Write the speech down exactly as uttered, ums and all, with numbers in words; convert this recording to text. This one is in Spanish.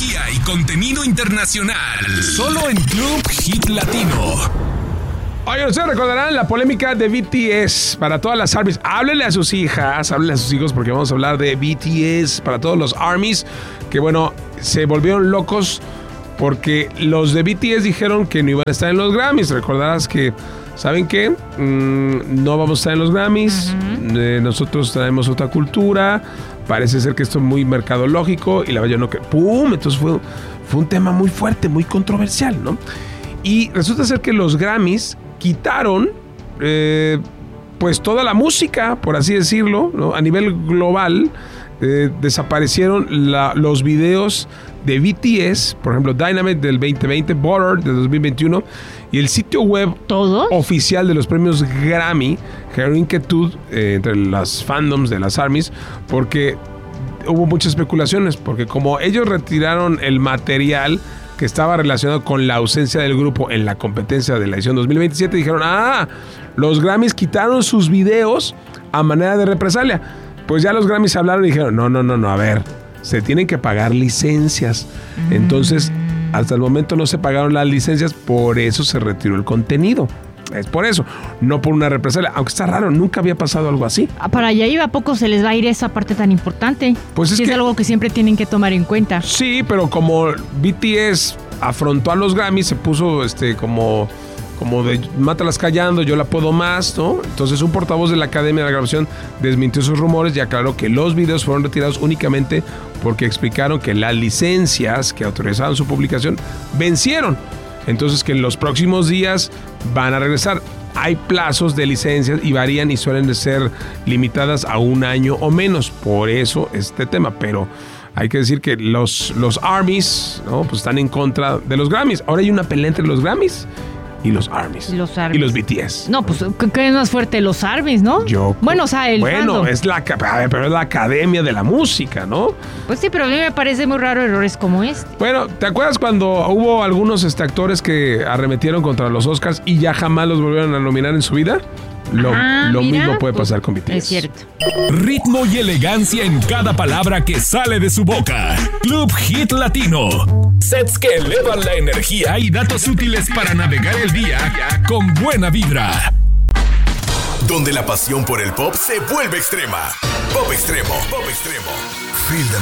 energía y contenido internacional. Solo en Club Hit Latino. Oye, ustedes recordarán la polémica de B T S para todas las ARMYs. Háblenle a sus hijas, háblenle a sus hijos porque vamos a hablar de B T S para todos los ARMYs que, bueno, se volvieron locos porque los de B T S dijeron que no iban a estar en los Grammys. Recordarás que, ¿saben qué? Mm, no vamos a estar en los Grammys. Uh-huh. Eh, nosotros traemos otra cultura. Parece ser que esto es muy mercadológico y la verdad no que ¡pum! Entonces fue, fue un tema muy fuerte, muy controversial, ¿no? Y resulta ser que los Grammys quitaron eh, pues toda la música, por así decirlo, ¿no? A nivel global. Eh, desaparecieron la, los videos de B T S, por ejemplo Dynamite del veinte veinte, Butter del dos mil veintiuno y el sitio web ¿Todos? oficial de los premios Grammy generó inquietud eh, entre las fandoms de las ARMYs porque hubo muchas especulaciones, porque como ellos retiraron el material que estaba relacionado con la ausencia del grupo en la competencia de la edición dos mil veintisiete, dijeron, ah, los Grammys quitaron sus videos a manera de represalia. Pues ya los Grammys hablaron y dijeron, no, no, no, no, a ver, se tienen que pagar licencias. Mm. Entonces, hasta el momento no se pagaron las licencias, por eso se retiró el contenido. Es por eso, no por una represalia. Aunque está raro, nunca había pasado algo así. Para allá iba, ¿a poco se les va a ir esa parte tan importante? Pues es, que que es algo que siempre tienen que tomar en cuenta. Sí, pero como B T S afrontó a los Grammys, se puso este como... como de mátalas callando, yo la puedo más, ¿no? Entonces un portavoz de la Academia de la Grabación desmintió esos rumores y aclaró que los videos fueron retirados únicamente porque explicaron que las licencias que autorizaban su publicación vencieron. Entonces que en los próximos días van a regresar. Hay plazos de licencias y varían y suelen de ser limitadas a un año o menos. Por eso este tema, pero... hay que decir que los, los ARMYs, ¿no? Pues están en contra de los Grammys. Ahora hay una pelea entre los Grammys y los ARMYs. Los ARMYs. Y los B T S. No, pues, ¿qué es más fuerte? Los ARMYs, ¿no? Yo. Bueno, o sea, el Bueno, fandom. es la, pero es la Academia de la Música, ¿no? Pues sí, pero a mí me parece muy raro errores como este. Bueno, ¿te acuerdas cuando hubo algunos este, actores que arremetieron contra los Oscars y ya jamás los volvieron a nominar en su vida? Lo, ah, lo mira, mismo puede pasar con B T S. Es cierto. Ritmo y elegancia en cada palabra que sale de su boca. Club Hit Latino. Sets que elevan la energía y datos útiles para navegar el día con buena vibra. Donde la pasión por el pop se vuelve extrema. Pop extremo. Pop extremo. Feel the